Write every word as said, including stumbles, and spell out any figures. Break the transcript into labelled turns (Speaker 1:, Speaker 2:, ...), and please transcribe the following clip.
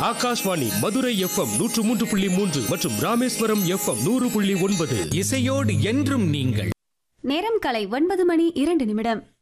Speaker 1: Akashvani Madurai FM நூற்று மூன்று புள்ளி மூன்று மற்றும் ராமேஸ்வரம் எஃப்எம் நூறு புள்ளி ஒன்பது.
Speaker 2: இசையோடு என்றும் நீங்கள்.
Speaker 3: நேரம் காலை ஒன்பது மணி இரண்டு நிமிடம்.